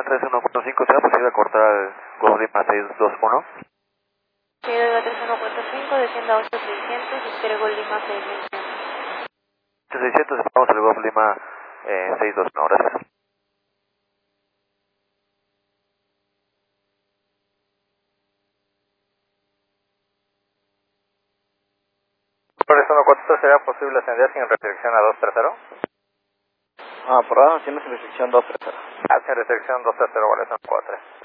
3145, ¿será posible cortar el Golf Lima 621? Sí, de 3145, descienda a 8600, espere Golf Lima 621. 8600, esperamos el Golf Lima 621, gracias. Por eso 143, ¿sería posible ascender sin restricción a 230? Perdón, sin restricción 230. Sin restricción 230, vale, 143.